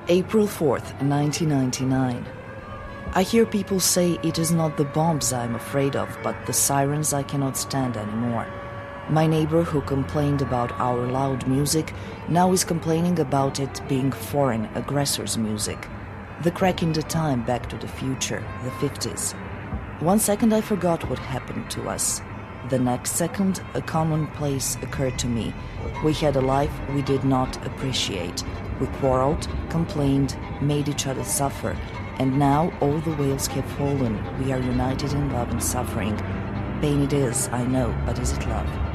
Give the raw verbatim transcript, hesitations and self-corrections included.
April fourth, nineteen ninety-nine. I hear people say it is not the bombs I'm afraid of, but the sirens I cannot stand anymore. My neighbor who complained about our loud music now is complaining about it being foreign aggressors' music. The crack in the time Back to the Future, the fifties. One second I forgot what happened to us. The next second, a commonplace occurred to me. We had a life we did not appreciate. We quarreled, complained, made each other suffer, and now all the whales have fallen. We are united in love and suffering. Pain it is, I know, but is it love?